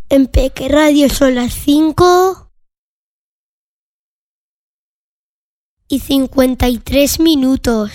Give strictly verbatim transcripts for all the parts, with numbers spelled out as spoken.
En Peque Radio son las cinco y cincuenta y tres minutos.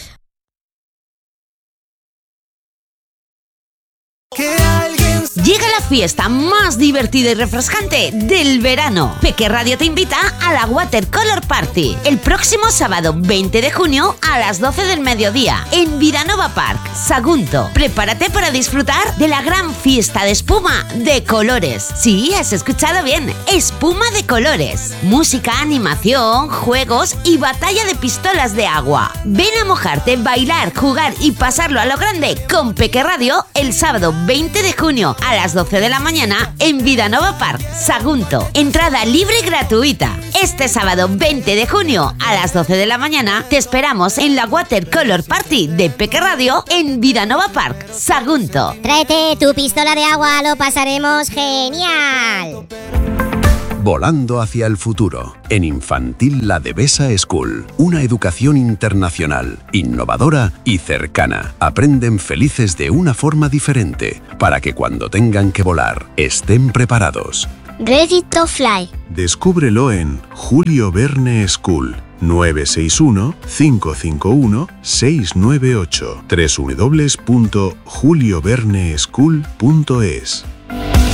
Llega la fiesta más divertida y refrescante del verano. Peque Radio te invita a la Watercolor Party el próximo sábado veinte de junio a las doce del mediodía en Vidanova Park, Sagunto. Prepárate para disfrutar de la gran fiesta de espuma de colores. Sí, has escuchado bien, espuma de colores. Música, animación, juegos y batalla de pistolas de agua. Ven a mojarte, bailar, jugar y pasarlo a lo grande con Peque Radio el sábado veinte de junio a las doce de la mañana en Vidanova Park, Sagunto. Entrada libre y gratuita. Este sábado veinte de junio a las doce de la mañana te esperamos en la Watercolor Party de Peque Radio en Vidanova Park, Sagunto. Tráete tu pistola de agua, lo pasaremos genial. Volando hacia el futuro. En Infantil La Devesa School. Una educación internacional, innovadora y cercana. Aprenden felices de una forma diferente, para que cuando tengan que volar, estén preparados. Ready to Fly. Descúbrelo en Julio Verne School. nueve seis uno, cinco cinco uno, seis nueve ocho. doble u doble u doble u punto julio verne school punto es.